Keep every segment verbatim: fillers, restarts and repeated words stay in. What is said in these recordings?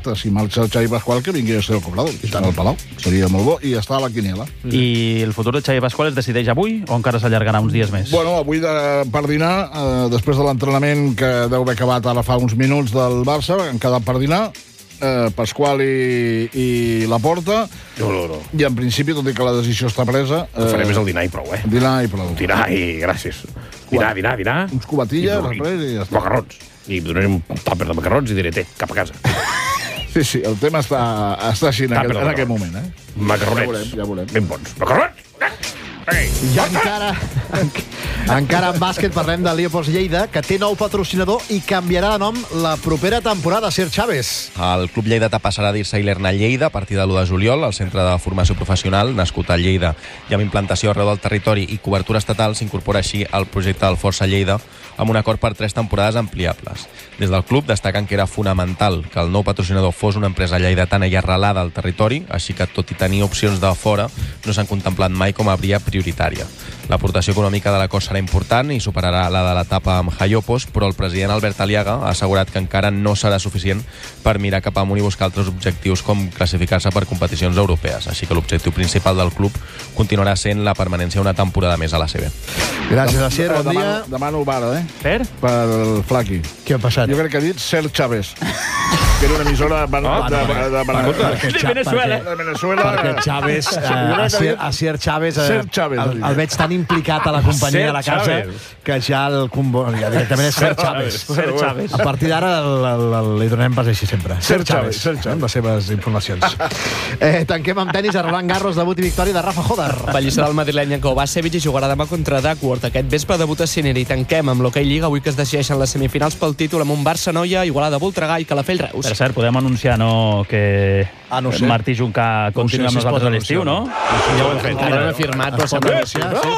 exacte, si marxa Xavi Pasqual, que vingui a ser el cobrador. I tant al Palau. Seria molt bo. I està a la quiniela. I el futur de Xavi Pasqual es decideix avui o encara s'allargarà uns dies més? Bueno, avui de, per dinar, eh, després de l'entrenament que deu haver acabat ara fa uns minuts del Barça, han quedat per dinar, eh, Pasqual i, i Laporta, No, no, no. i en principi, tot i que la decisió està presa... Eh, farem és el dinar i prou, eh? Dinar i prou. Dinar i gràcies. Dinar, dinar, dinar. Uns cubatilles, I, després, i ja està. Macarrons. I donaré un tàper de macarrons i diré, té, cap a casa. Sí, sí, el tema està, està així en, aquest, en aquest moment, eh? Macarronets. Ja veurem, ja veurem. Ben bons. Macarrons! Ei, I encara, encara en bàsquet parlem de Leopold Lleida, que té nou patrocinador i canviarà de nom la propera temporada, Sir Chaves. El Club Lleidatà passarà a dir-se Ilerna Lleida a partir de l'u de juliol, al centre de formació professional, nascut a Lleida i amb implantació arreu del territori i cobertura estatal, s'incorpora així al projecte del Força Lleida amb un acord per tres temporades ampliables. Des del club destaquen que era fonamental que el nou patrocinador fos una empresa lleidatana i arrelada al territori, així que, tot i tenir opcions de fora, no s'han contemplat mai com a via prioritària. L'aportació econòmica de l'acord serà important i superarà la de l'etapa amb Jaiopos, però el president Albert Aliaga ha assegurat que encara no serà suficient per mirar cap amunt i buscar altres objectius com classificar-se per competicions europees. Així que l'objectiu principal del club continuarà sent la permanència una temporada més a la C B. Gràcies, Asier, bon dia. Demano, demano vara, eh? Per? Per el Flaqui. Què ha passat? Jo crec que ha dit Ser Chávez, que era una emissora de, Ah, de, de, de, Perquè De Cha- Venezuela. perquè- de Venezuela. Perquè Chávez, eh, Asier, Asier Chávez, eh, Ser Chávez, el, el veig tan implicat a la companyia Ser de la casa Chávez. que ja el convo... ja directament és Ser Chávez. Ser Chávez. A partir d'ara el, el, el, li donem pas així sempre. Ser Chávez, Ser Chávez. Amb les seves informacions. eh, tanquem amb tenis a Roland Garros, debut i victòria de Rafa Hodar. Ballissarà el madrileny Kovacevic i jugarà demà contra Duckworth. Aquest vespre debuta Sinner i tanquem amb l'Hockey Lliga avui que es decideixen les semifinals pel títol amb un Barça-Noia, Igualada Voltregà i Calafell Reus. Per cert, podem anunciar, no?, que Ah, no sé. Martí Juncà continua No sé amb si es pot nosaltres a l'estiu, anunciar, no? no? Ja ho hem fet. Encara no he firmat, però sembla que sí.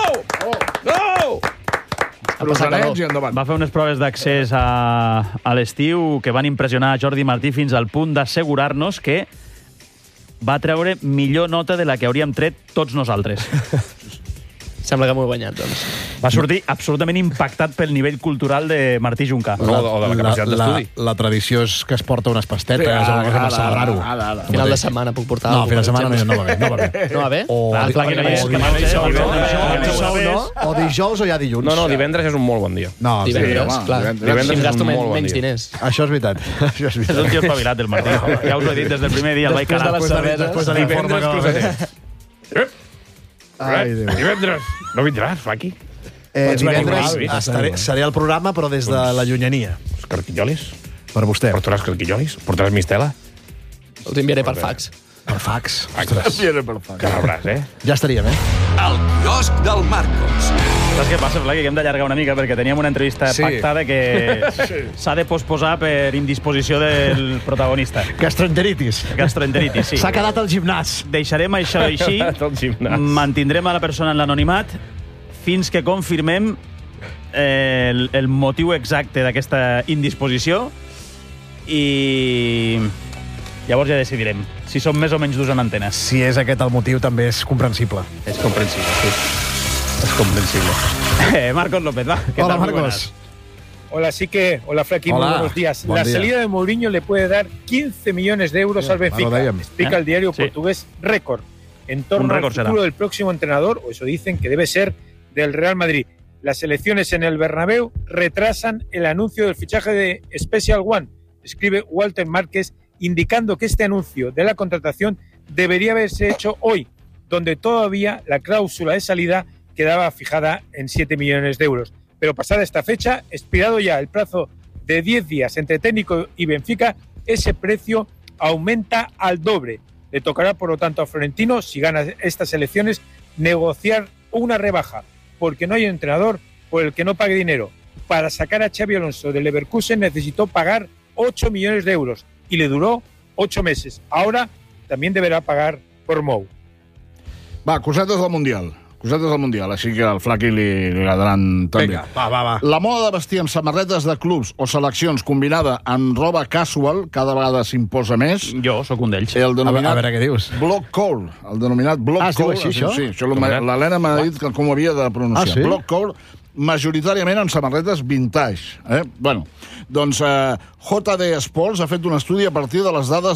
No! Rosanets i endavant. Va fer unes proves d'accés a, a l'estiu que van impressionar Jordi Martí fins al punt d'assegurar-nos que va treure millor nota de la que hauríem tret tots nosaltres. Sembla que m'ho he guanyat, doncs. Va sortir absolutament impactat pel nivell cultural de Martí Juncà. No, o de la capacitat la, d'estudi. la, la tradició és que es porta unes pastetes, Ara, o alguna cosa ara, per celebrar-ho. ara, ara. Final de setmana puc portar No, alguna final de cosa, setmana per no, no va bé. No va bé. exemple. No va bé? O, Clar, clar que no és, o, que no és, dijous, que no és, o, que no és, dijous, que no no? és. O dijous o ja dilluns. No, no, divendres és un molt bon dia. No, sí, Divendres, home, clar. divendres. Si em Divendres gasto és un men- molt bon menys dia. diners. això és veritat. Això és És un veritat. tio espavilat, el Martí. Ja us ho he dit des del primer dia, el vaig Després de calar. les cerveses. Després de l'informe Divendres que va fer. crucetets. Ai, Déu. Divendres. No vindràs, Flaqui? Eh, Pots venir divendres amb l'avi. estaré, seré al programa, però des de la llunyania. Els carquillolis? Per vostè. Portaràs carquillolis? Portaràs mistela? Els enviaré per fax. Per fax. Viene per fax. Que rebràs, eh? Ja estaríem, eh? El quiosc del Marcos. Saps què passa, Flaqui? Que hem d'allargar una mica perquè teníem una entrevista Sí. pactada que s'ha de posposar per indisposició del protagonista. Gastroenteritis. Gastroenteritis, sí. S'ha quedat al gimnàs. Deixarem això així, Al gimnàs. mantindrem a la persona en l'anonimat fins que confirmem eh, el, el motiu exacte d'aquesta indisposició i llavors ja decidirem si som més o menys durs en antenes. Si és aquest el motiu, també és comprensible. És comprensible, sí. És comprensible. Eh, Marcos López, va. ¿Qué Hola, tal? Muy Marcos. Hola, sí que. Hola, Flaqui, muy Hola, buenos días. buen La día. salida de Mourinho le puede dar quince millones de euros al Ya, Benfica. lo dèiem. Explica ¿Eh? el diario Sí. portugués Récord. En torno Un al récord futuro será. del próximo entrenador, o eso dicen que debe ser del Real Madrid. Las elecciones en el Bernabéu retrasan el anuncio del fichaje de Special One, escribe Walter Márquez, indicando que este anuncio de la contratación debería haberse hecho hoy, donde todavía la cláusula de salida quedaba fijada en siete millones de euros. Pero pasada esta fecha, expirado ya el plazo de diez días entre técnico y Benfica, ese precio aumenta al doble. Le tocará, por lo tanto, a Florentino, si gana estas elecciones, negociar una rebaja, porque no hay entrenador por el que no pague dinero. Para sacar a Xabi Alonso del Leverkusen necesitó pagar ocho millones de euros y le duró ocho meses. Ahora también deberá pagar por Mou. Va, cosetes del Mundial. Cosetes del Mundial, així que al Flaqui li, li agradaran també. Vinga, va, va, va. La moda de vestir amb samarretes de clubs o seleccions combinada amb roba casual cada vegada s'imposa més. Jo sóc un d'ells. El denominat A veure què dius. Block call, el denominat block Ah, es diu call. així, això? Sí, això l'Helena m'ha dit que com ho havia de pronunciar. Ah, sí? Block call, majoritàriament amb samarretes vintage. Eh? Bueno, doncs eh, J D Sports ha fet un estudi a partir de les dades